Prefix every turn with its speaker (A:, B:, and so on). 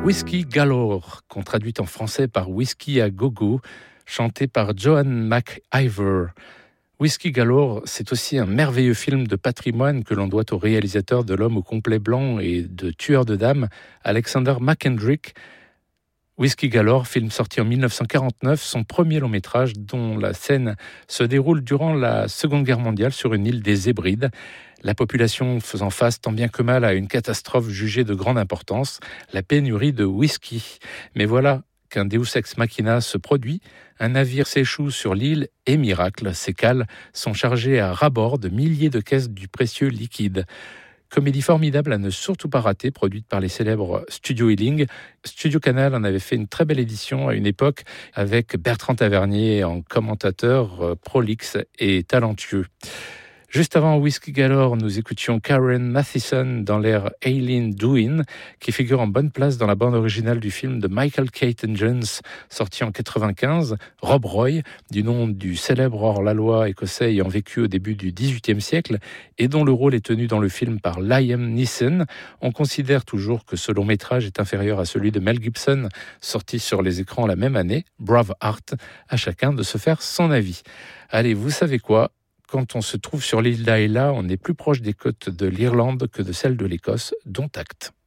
A: Whiskey Galore, qu'on traduit en français par Whisky à gogo, chanté par Joan McIver. Whiskey Galore, c'est aussi un merveilleux film de patrimoine que l'on doit au réalisateur de L'Homme au complet blanc et de Tueur de dames, Alexander McKendrick. Whiskey Galore, film sorti en 1949, son premier long métrage dont la scène se déroule durant la Seconde Guerre mondiale sur une île des Hébrides. La population faisant face tant bien que mal à une catastrophe jugée de grande importance, la pénurie de whisky. Mais voilà qu'un Deus ex machina se produit, un navire s'échoue sur l'île et miracle, ses cales sont chargées à ras-bord de milliers de caisses du précieux liquide. Comédie formidable à ne surtout pas rater, produite par les célèbres Studio Ealing. Studio Canal en avait fait une très belle édition à une époque avec Bertrand Tavernier en commentateur prolixe et talentueux. Juste avant Whiskey Galore, nous écoutions Karen Mathison dans l'air Eileen Doin, qui figure en bonne place dans la bande originale du film de Michael Caton Jones, sorti en 1995, Rob Roy, du nom du célèbre hors-la-loi écossais ayant vécu au début du XVIIIe siècle, et dont le rôle est tenu dans le film par Liam Neeson. On considère toujours que ce long métrage est inférieur à celui de Mel Gibson, sorti sur les écrans la même année, Braveheart, à chacun de se faire son avis. Allez, vous savez quoi ? Quand on se trouve sur l'île d'Aila, on est plus proche des côtes de l'Irlande que de celles de l'Écosse, dont acte.